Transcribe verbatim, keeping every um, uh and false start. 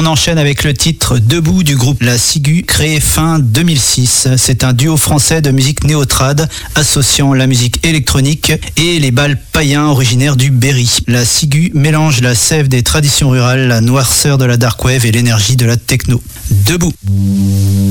enchaîne avec le titre Debout du groupe La Ciguë, créé fin deux mille six. C'est un duo français de musique néo-trad associant la musique électronique et les bals païens originaires du Berry. La Ciguë mélange la sève des traditions rurales, la noirceur de la dark wave et l'énergie de la techno. Debout.